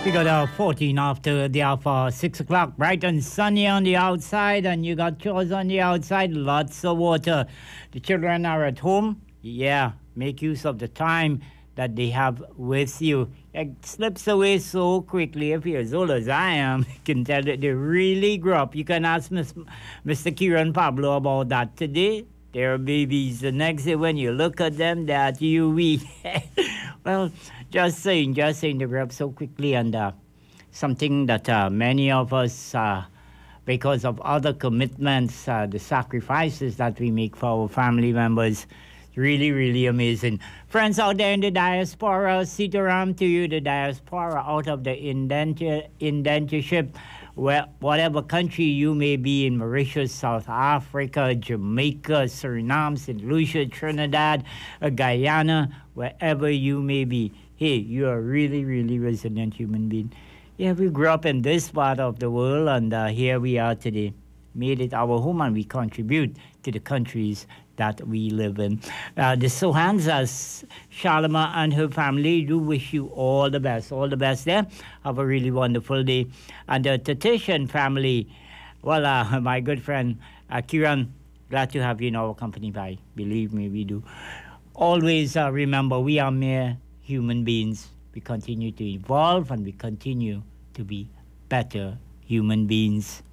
We got 14 after the hour, 6 o'clock, bright and sunny on the outside, and you got chores on the outside, lots of water. The children are at home. Yeah, make use of the time that they have with you. It slips away so quickly. If you're as old as I am, you can tell that they really grew up. You can ask Mr. Kieran Pablo about that today. They're babies. The next day when you look at them, that you we. Well, just saying, they grew up so quickly, and something that many of us, because of other commitments, the sacrifices that we make for our family members, really, really amazing. Friends out there in the diaspora, Sitaram to you, the diaspora out of the indentureship, whatever country you may be in, Mauritius, South Africa, Jamaica, Suriname, St. Lucia, Trinidad, Guyana, wherever you may be. Hey, you're a really, really resilient human being. Yeah, we grew up in this part of the world, and here we are today. Made it our home, and we contribute to the countries that we live in. The Sohanzas, Shalima and her family do wish you all the best. All the best there. Have a really wonderful day. And the Tatishan family, well, my good friend Kiran, glad to have you in our company, bye. Believe me, we do. Always remember, we are mere human beings. We continue to evolve, and we continue to be better human beings.